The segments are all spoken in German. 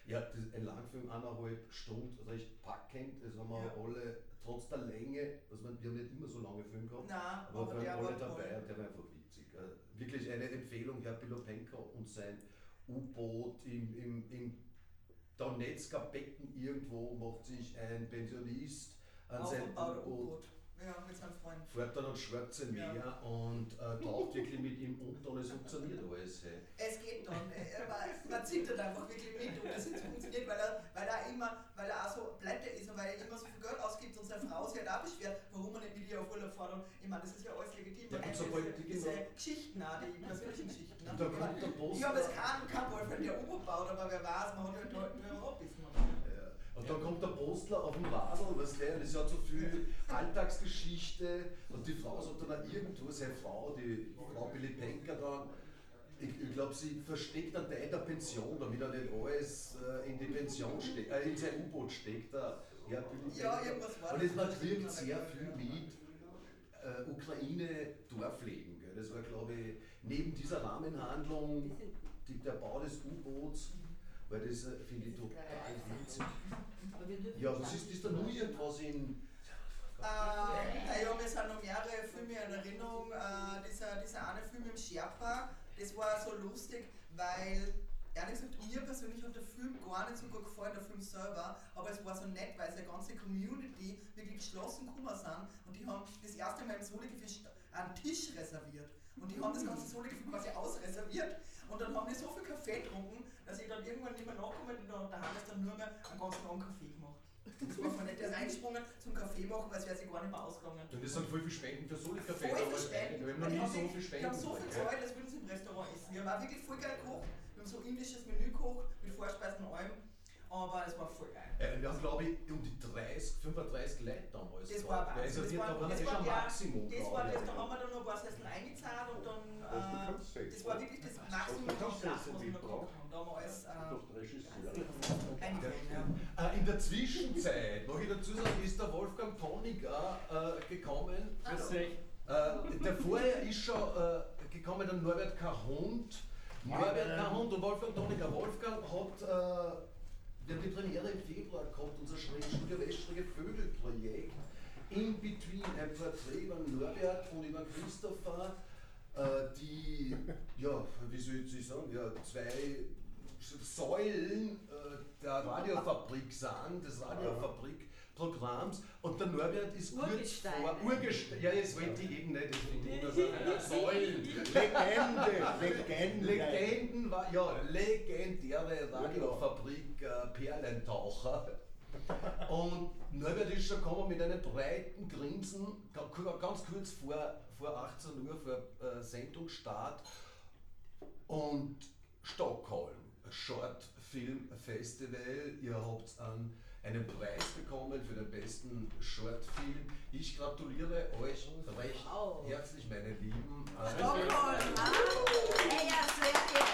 Ja, das ist ein Langfilm, 1,5 Stunden, recht packend, das haben wir alle, trotz der Länge, also wir haben nicht immer so lange Film gehabt, Nein, aber wir der waren alle war dabei toll. und der war einfach witzig. Wirklich eine Empfehlung, Herr Pilopenko und sein U-Boot im Donetsker Becken irgendwo macht sich ein Pensionist an sein U-Boot. Ja, mit seinem Freund. Fährt dann ans Schwarze Meer und taucht wirklich mit ihm unter und es funktioniert alles. Hey. Es geht dann, man zittert einfach wirklich mit und es funktioniert, weil er auch so pleite ist und weil er immer so viel Geld ausgibt und seine Frau sich halt auch beschwert, warum er nicht mit ihr auf Urlaub fährt. Und ich meine, das ist ja alles legitim. Ja, diese Geschichten auch, die persönlichen Geschichten. Und da kommt der Post. Ich habe jetzt keinen Wolfgang, der U-Boot baut, aber wer weiß, man hat halt nur ein Hobbissen. Und dann kommt der Postler auf dem Radl, weißt du, das hat so viel Alltagsgeschichte und die Frau sagt dann auch irgendwo, seine Frau, die Frau Pilipenka dann, ich glaube, sie versteckt einen Teil der Pension, damit er nicht alles in die Pension steckt, in sein U-Boot steckt. Ja, irgendwas war das. Und es hat wirklich sehr viel mit Ukraine-Dorfleben. Das war, glaube ich, neben dieser Rahmenhandlung der Bau des U-Boots. Weil das finde ich total witzig. Ja, was ist da nur irgendwas in. Ja, mir sind noch mehrere Filme in Erinnerung. Dieser eine Film im Sherpa, das war so lustig, weil, ehrlich gesagt, mir persönlich hat der Film gar nicht so gut gefallen, der Film selber, aber es war so nett, weil seine ganze Community wirklich geschlossen gekommen sind und die haben das erste Mal im Solegefecht einen Tisch reserviert. Und die haben das ganze Solegefecht quasi ausreserviert und dann haben die so viel Kaffee getrunken, dass ich dann irgendwann nicht mehr nachgekommen bin und da haben sie dann nur mehr einen ganz langen Kaffee gemacht. Das war voll nett. Der ist eingesprungen zum Kaffee machen, weil es wäre sich gar nicht mehr ausgegangen. Und das sind voll viel Spenden für Soli-Kaffee. Voll viel Spenden. Wir haben noch nie so viel Spenden. Wir haben so viel Zeug, das würden sie im Restaurant essen. Wir haben auch wirklich voll geil gekocht. Wir haben so indisches Menü gekocht mit Vorspeisen und allem. Aber es war voll geil. Wir haben, glaube ich, um die 35 Leute damals. Das war Wahnsinn. Das war schon Maximum. Das war das, da haben wir dann noch ein paar Sessel eingezahlt und dann. Das war wirklich das Maximum, was wir noch gekocht haben. Da haben wir alles In der Zwischenzeit, mag ich dazu sagen, ist der Wolfgang Poniger gekommen. Der vorher ist schon gekommen, der Norbert Kahund. Norbert Kahund und Wolfgang Poniger. Wolfgang hat. Wir haben die Premiere im Februar gehabt, unser Studio Wäschige Vögel-Projekt. In Between, ein Porträt über Norbert und über Christopher, die, ja, wie soll ich sagen, ja, zwei Säulen der Radiofabrik sind, des Radiofabrikprogramms. Und der Norbert ist kurz vor Urgestein. Ja, das wollte ich eben nicht, das finde ich Säulen. Legenden war, ja, legendäre Radiofabrik Perlentaucher. Und Norbert ist schon gekommen mit einem breiten Grinsen, ganz kurz vor 18 Uhr, vor Sendungsstart. Und Stockholm, Short Film Festival, ihr habt einen Preis bekommen für den besten Shortfilm. Ich gratuliere euch recht herzlich, meine Lieben. Stockholm! Ja, sehr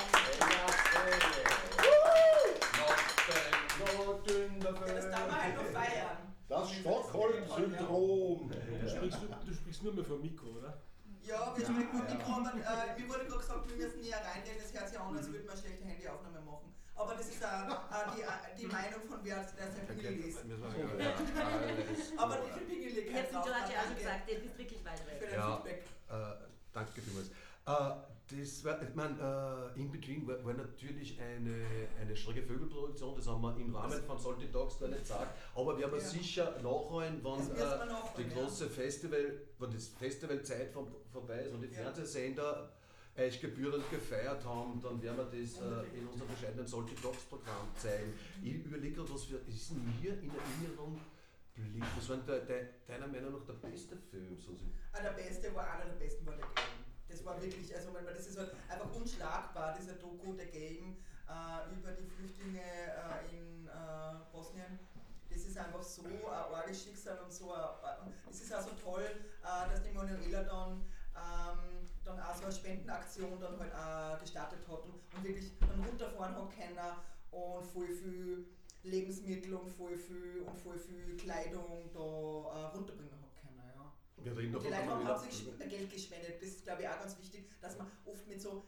das darf man halt noch feiern. Das Stockholm-Syndrom. Du sprichst nur mehr vom Mikro, oder? Ja, wir sprechen mit Mikro, aber mir wurde gerade gesagt, wir müssen näher reingehen, das hört sich an, als würde man eine schlechte Handyaufnahme machen. Aber das ist die Meinung von wer der sein Pingel liest. Aber die für Pingel liegt. Ich habe zu George auch gesagt, der ist wirklich weit weg. Für den Feedback. Danke vielmals. Das war, In Between war natürlich eine schräge Vögelproduktion, das haben wir im Rahmen von Salty Dogs da nicht gesagt, aber wir haben sicher nachholen, wenn die große wenn das Festivalzeit vorbei ist und die Fernsehsender euch gebührend gefeiert haben, dann werden wir das in unserem bescheidenen Salty Dogs Programm zeigen. Ich überlege gerade, was ist mir in Erinnerung blieb. Was war deiner Meinung nach der beste Film, Susi? Der beste war einer der besten war der Game. Das war wirklich, also das ist halt einfach unschlagbar, dieser Doku, der Game über die Flüchtlinge in Bosnien. Das ist einfach so ein arges Schicksal und so. Es ist auch so toll, dass die Manuela dann auch so eine Spendenaktion dann halt auch gestartet hat und wirklich dann runterfahren hat können und voll viel Lebensmittel und voll viel Kleidung da runterbringen hat können. Ja. Wir reden die Leute haben hauptsächlich Geld gespendet. Das ist, glaube ich, auch ganz wichtig, dass man oft mit so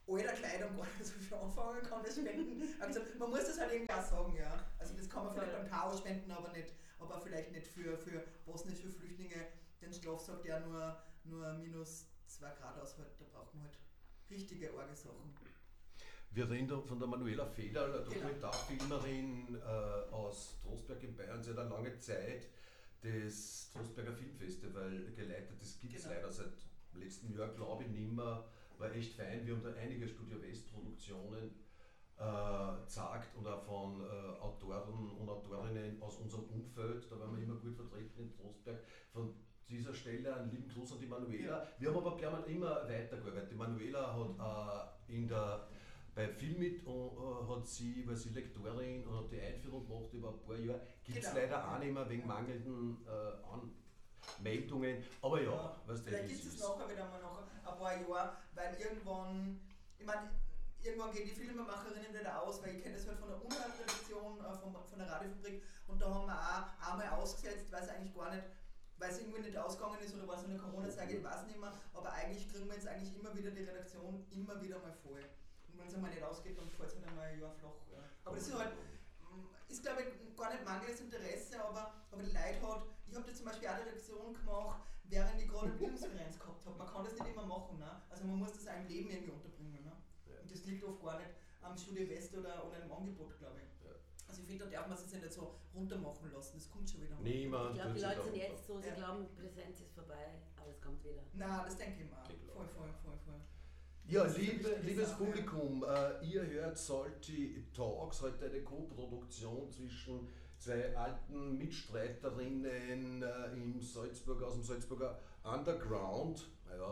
alter Kleidung gar nicht so viel anfangen kann mit Spenden. Also man muss das halt irgendwie auch sagen, ja. Also das kann man vielleicht beim K.O. spenden, aber vielleicht nicht für bosnische Flüchtlinge. Den Schlafsack, der nur minus 2 Grad aushält, da braucht man halt richtige arge Sachen. Wir reden von der Manuela Federl, eine Dokumentarfilmerin aus Trostberg in Bayern. Sie hat eine lange Zeit das Trostberger Filmfestival geleitet. Das gibt es leider seit letztem Jahr, glaube ich, nicht mehr. War echt fein. Wir haben da einige Studio West Produktionen gezeigt und auch von Autoren und Autorinnen aus unserem Umfeld. Da waren wir immer gut vertreten in Trostberg. Von dieser Stelle einen lieben Gruß an die Manuela. Wir haben aber gleich mal immer weitergearbeitet. Die Manuela hat bei Filmit hat sie, war sie Lektorin und hat die Einführung gemacht über ein paar Jahre. Gibt es leider auch nicht mehr wegen mangelnden Anmeldungen. Aber ja, was vielleicht gibt es nachher wieder mal nach ein paar Jahren, weil irgendwann gehen die Filmemacherinnen wieder aus, weil ich kenne das halt von der Unreal-Redaktion, von der Radiofabrik, und da haben wir auch einmal ausgesetzt, weil es eigentlich gar nicht, weil es irgendwie nicht ausgegangen ist oder war es eine Corona-Zeit, ich weiß nicht mehr, aber eigentlich kriegen wir jetzt eigentlich immer wieder die Redaktion immer wieder mal voll. Und wenn es einmal nicht ausgeht, dann fällt es halt einmal ein Jahr flach. Ja. Aber das ist glaube ich gar nicht mangelndes Interesse, aber die Leute ich habe da zum Beispiel auch eine Redaktion gemacht, während ich gerade Bildungsgrenz gehabt habe. Man kann das nicht immer machen, ne? Also man muss das auch im Leben irgendwie unterbringen. Ne? Und das liegt oft gar nicht am Studio West oder einem Angebot, glaube ich. Ja. Also ich finde, da darf man sich nicht so runtermachen lassen, das kommt schon wieder. Niemand. Ich glaube, die Leute sind jetzt so, sie glauben, Präsenz ist vorbei, aber es kommt wieder. Nein, das denke ich mir auch. Voll. Ja, liebes Publikum, ihr hört Salty Talks, heute eine Co-Produktion zwischen zwei alten Mitstreiterinnen aus dem Salzburger Underground.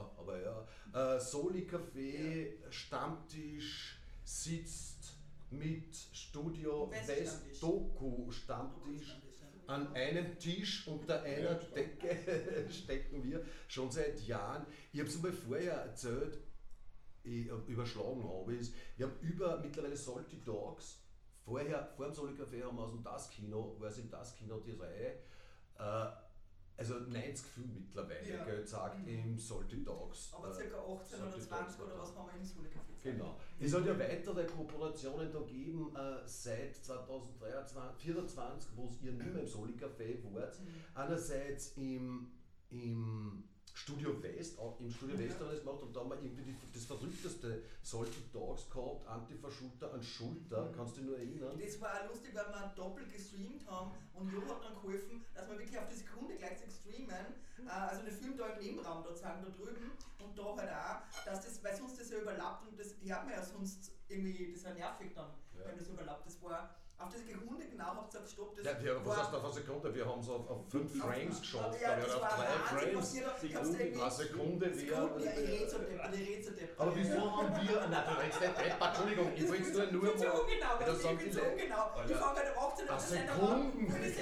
Soli Café, Stammtisch sitzt mit Studio West Doku Stammtisch an einem Tisch unter einer Decke stecken wir schon seit Jahren. Ich habe es mal vorher erzählt, überschlagen habe, wir haben mittlerweile Salty Talks. Vor dem Soli Café haben wir aus dem Das-Kino, war es im Das-Kino die Reihe, also 90 Filme mittlerweile, gezeigt im Salty Talks. Aber ca. 18 oder 20 oder was haben wir im Soli Café gezeigt? Genau. Es hat ja weitere Kooperationen da gegeben seit 2023, wo ihr nicht mehr im Soli Café wart. Einerseits im Studio West, auch im Studio West haben wir das gemacht, und da haben wir irgendwie das verrückteste Salty Talks gehabt, Antifa-Schulter an Schulter, kannst du dich nur erinnern? Das war auch lustig, weil wir doppelt gestreamt haben, und Jo hat dann geholfen, dass wir wirklich auf die Sekunde gleichzeitig streamen, also den Film da im Nebenraum da zeigen, da drüben, und da halt auch, dass das, weil sonst das ja überlappt, und das hört man ja sonst irgendwie, das ist ja nervig dann, wenn das überlappt. Das war auf das Gehunde genau, habt ihr gestoppt. Was heißt auf eine Sekunde? Wir haben es auf 5 Frames geschafft, ja, das auf 3 Frames. Eine Sekunde wäre. Die Rätseldepp. Aber wieso haben wir. Nein, du redest nicht Depp, Entschuldigung, ich will es nur mal. Ich bin so ungenau. Die fangen halt um 18 Uhr Sekunden.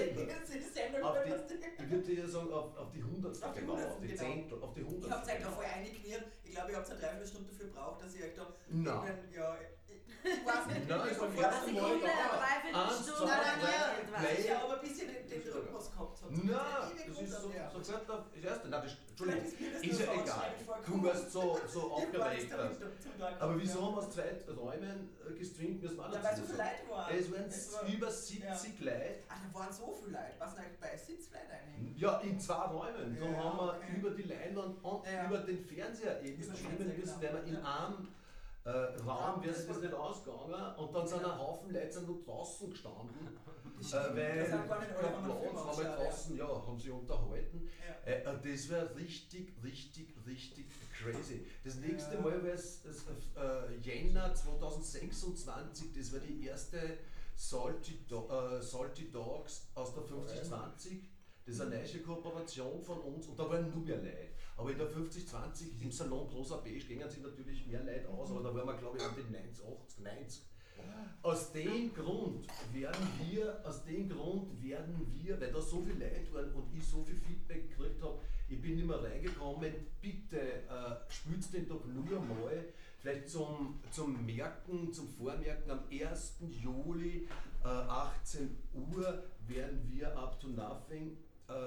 Ich würde dir sagen, auf die 100. Genau, auf die Zehntel, auf die 100. Ich hab's euch da voll eingekniert. Ich glaube, ich habe eine Dreiviertelstunde dafür gebraucht, dass ich euch da. Nein. Ich weiß nicht, nein, ich beim ersten Mal ja, aber ein bisschen den Rhythmus gehabt hat. Nein, das ist sofort das erste. Nein, Entschuldigung, ist ja egal. Du warst so aufgeregt. Aber wieso haben wir aus 2 Räumen gestreamt? Müssen wir auch ja, weil so viele Leute waren. Es waren über 70 Leute. Ach, da waren so viele Leute. Was sind bei Sitzleute eigentlich? Ja, in 2 Räumen. Da haben wir über die Leinwand und über den Fernseher eben streamen müssen, weil wir in einem Raum wäre es nicht ausgegangen, und dann sind ein Haufen Leute nur draußen gestanden, weil kein Platz, haben draußen, haben sie unterhalten. Das war richtig crazy. Das nächste Mal war es Jänner 2026, das war die erste Salty Talks aus der 5020. Das ist eine neue Kooperation von uns, und da waren nur mehr Leute. Aber in der 5020 im Salon Prosa Beige gingen sich natürlich mehr Leute aus, aber da waren wir, glaube ich, an den 90. Aus dem Grund werden wir, weil da so viele Leute waren und ich so viel Feedback gekriegt habe, ich bin nicht mehr reingekommen, bitte spült den doch nur mal, vielleicht zum Merken, zum Vormerken, am 1. Juli 18 Uhr werden wir Up to Nothing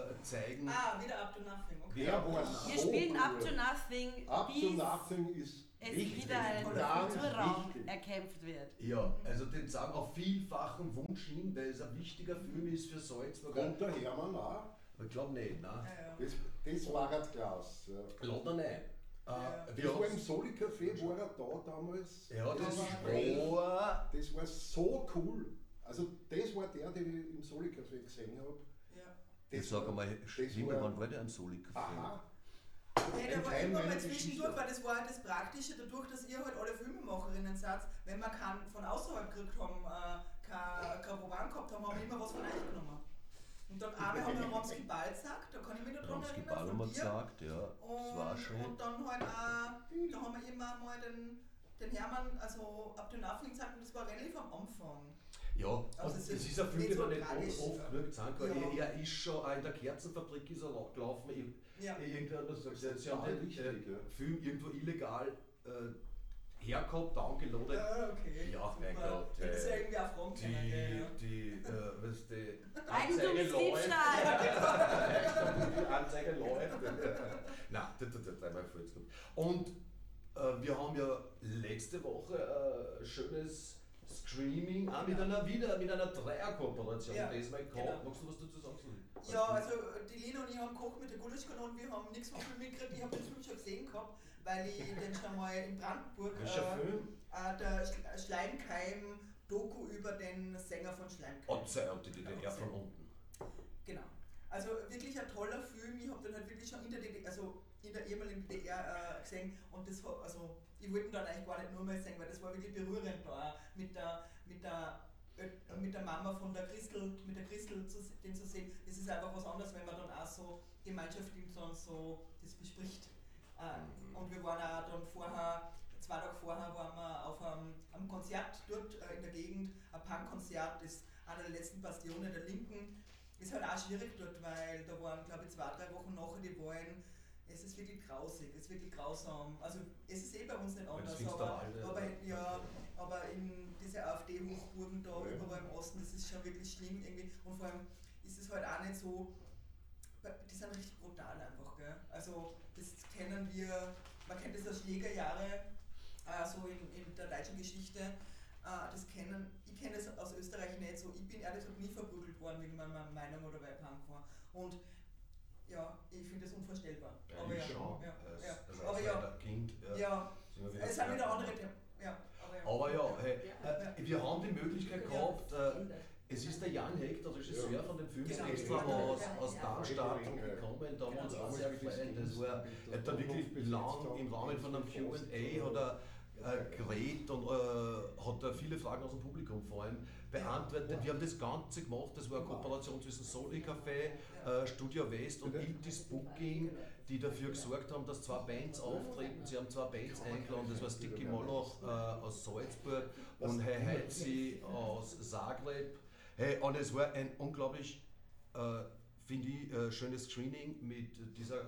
zeigen. Wieder Up to Nothing, okay. Wir spielen Up to Nothing. Up to Nothing ist es Wichtig, wieder ein ganz Kulturraum wichtig. erkämpft wird. Ja, also den sagen auf vielfachen Wunsch hin, weil es ein wichtiger Film ist für Salzburg. Kommt der Hermann auch? Ich glaube nicht, nein. Ja, ja. Das war halt Klaus. Ja. Lädt er nicht. Ja. Wir Das war haben- im Soli-Café, war er da damals. Ja, das war- war. Das war so cool. Also das war der, den ich im Soli-Café gesehen habe. Ja. Ich sage mal, Himmel, war- wann war der am Soli-Café? Aha. Hey, da Ein war Teil immer meiner mal zwischendurch, Geschichte. weil das war halt das Praktische, dadurch, dass ihr halt alle Filmemacherinnen seid, wenn wir keinen von außerhalb gekriegt haben, kein Programm gehabt haben, haben wir immer was von euch genommen. Und dann einmal haben wir Romski Ball gesagt, da kann ich mich noch dran Romski erinnern, Ball haben von wir dir. gesagt, ja. Das war schön. Und dann halt auch, da haben wir immer mal den Hermann, also Up to Nothing gesagt, und das war relativ am Anfang. Ja, Also und es es ist ist ein Film, nicht den so man nicht tragisch. oft genug sagen kann. Ja. Er ist schon auch in der Kerzenfabrik ist er gelaufen. Ja. Irgendwann hat er gesagt, sie haben Ah, den richtig, ja. Film irgendwo illegal hergehabt, downgeloadet. Okay. Ja, mein super. Gott, Ja, das ist ja irgendwie auch Fragen können, gell, ja. Weißt du, Eigentumsdiebstahl! Die Anzeige läuft. Nein, dreimal falsch gehabt. Und wir haben ja letzte Woche ein schönes Screaming auch mit einer Dreier-Kooperation Ja, diesmal gehabt. genau. Magst du was dazu sagen? Soll? Ja, also die Lena und ich haben gekocht mit der Gulaschkanone, wir haben nichts vom Film mitgekriegt, ich habe den Film schon gesehen gehabt, weil ich den schon mal in Brandenburg, Welcher Film? der Schleimkeim-Doku über den Sänger von Schleimkeim. Otzei und die DDR von unten. Genau. Also wirklich ein toller Film, ich habe den halt wirklich schon in der DDR, also in der ehemaligen DDR gesehen und das hat, also ich wollte ihn dann eigentlich gar nicht nur mehr sehen, weil das war wirklich berührend da mit der Mama von der Christel, den zu sehen. Das ist einfach was anderes, wenn man dann auch so gemeinschaftlich dann so das bespricht. Und wir waren auch dann vorher, 2 Tage vorher waren wir auf einem Konzert dort in der Gegend, ein Punkkonzert, das ist einer der letzten Bastionen der Linken. Ist halt auch schwierig dort, weil da waren, glaube ich, 2-3 Wochen nachher die Wahlen. Es ist wirklich grausig, es ist wirklich grausam. Also es ist bei uns nicht anders, aber in diese AfD-Hochburgen da überall im Osten, das ist schon wirklich schlimm irgendwie. Und vor allem ist es halt auch nicht so, die sind richtig brutal einfach, gell? Also das kennen wir, man kennt das aus Schlägerjahre, so in der deutschen Geschichte. Ich kenne das aus Österreich nicht so. Ich bin ehrlich gesagt nie verprügelt worden wegen meiner Meinung oder weil ich Punk war. Und ja, ich finde das unvorstellbar. Ja, aber ich ja, schon. ja. Als Aber ja, Kind. ja, Sind wir es sind wieder andere Themen. Ja, Aber ja, hey, wir haben die Möglichkeit gehabt, es ist der Jan Heck, der Regisseur von dem Film, ist Genau. extra aus Ja. Darmstadt gekommen, da haben wir uns auch sehr gefreut. Das war, er hat da wirklich lang im Rahmen von einem Q&A hat er geredet und hat da viele Fragen aus dem Publikum vor allem beantwortet. Wir haben das Ganze gemacht, das war eine Kooperation zwischen Soli-Café, Studio West und Iltis Booking, die dafür gesorgt haben, dass 2 Bands auftreten. Sie haben 2 Bands eingeladen, das war Sticky Moloch aus Salzburg und Hey Heizi aus Zagreb. Hey, und es war ein unglaublich, finde ich, schönes Screening mit dieser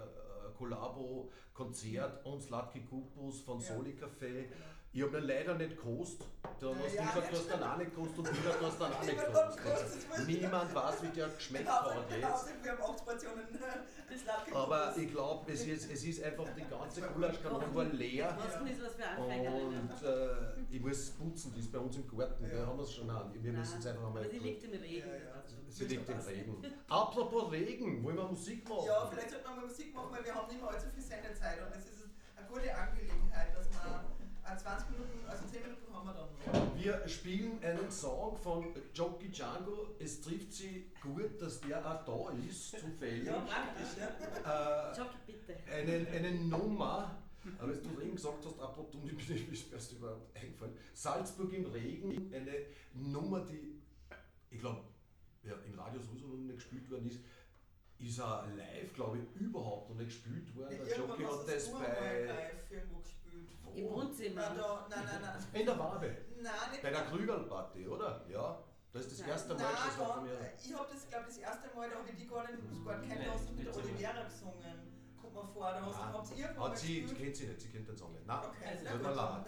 Kollabo-Konzert und Slatki Kupus von Soli Café. Ich habe ihn leider nicht gekostet. Dann hast du gesagt, du hast dann auch nicht gekostet und wieder du hast dann auch nicht gekostet. Niemand weiß, wie der geschmeckt hat jetzt. Wir haben 8 Portionen Slatki Aber ich glaube, es ist einfach, die ganze Gulaschkanone war leer. Kosten ist was für Anfänger. Und ich muss putzen, die ist bei uns im Garten, wir haben es schon an. Wir müssen es einfach einmal. Aber sie liegt im Regen. Sie liegt im Regen. Apropos Regen, wollen wir Musik machen? Ja, vielleicht sollte man mal Musik machen, weil wir haben nicht mehr allzu viel Sendezeit und es ist eine gute Angelegenheit, dass wir 20 Minuten, also 10 Minuten haben wir dann noch. Wir spielen einen Song von Jockey Django. Es trifft sie gut, dass der auch da ist, zufällig. Ja, praktisch, ja. Jockey, bitte. Eine Nummer, aber als du Regen gesagt hast, apropos, mir ist erst überhaupt eingefallen. Salzburg im Regen, eine Nummer, die, ich glaube, ja, im Radio sowieso noch nicht gespielt worden ist auch live, glaube ich, überhaupt noch nicht gespielt worden. Der Jockey hat das bei. Live irgendwo gespielt. Im Wohnzimmer. Nein. In der Wabe. Nein, nicht. Bei der Krügerl-Party, oder? Ja. Das ist das erste Mal, dass er von mir. Ich habe das, glaube ich, das erste Mal, da habe ich die gar nicht kennt, da hast du mit der Olivera gesungen. Kommt mal vor, da habt ihr Hat sie, kennt sie nicht, sie kennt den Song nicht. Nein, Okay, das tut mir leid.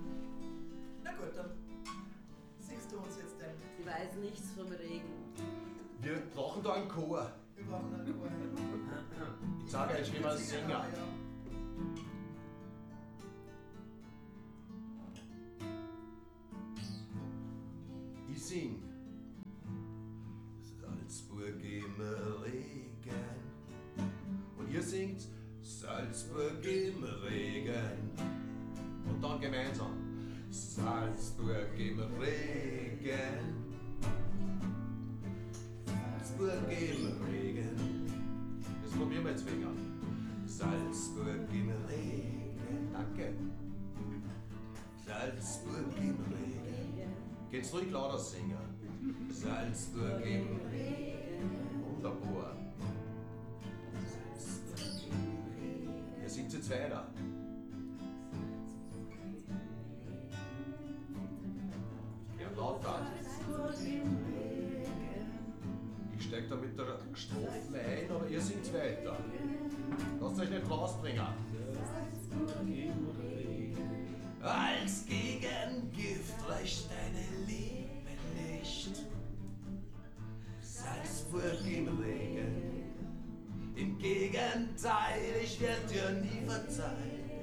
Na gut, dann singst du uns jetzt denn. Sie weiß nichts vom Regen. Wir brauchen da einen Chor. Wir brauchen einen Chor. Ich sage euch, wie man singen. sing. Salzburg im Regen. Und ihr singt Salzburg im Regen. Und dann gemeinsam. Salzburg im Regen. Salzburg im Regen. Das probieren wir jetzt weniger. Salzburg im Regen. Danke. Salzburg im Regen. Geht's ruhig lauter singen. Salzburg im Regen. Wunderbar. Salzburg im Regen. Ihr singt jetzt weiter. Ja, lauter. Ich steig da mit der Strophe ein, aber ihr singt weiter. Lasst euch nicht rausbringen. Als Gegengift reicht deine Liebe nicht. Salzburg im Regen. Im Gegenteil, ich werd dir nie verzeihen.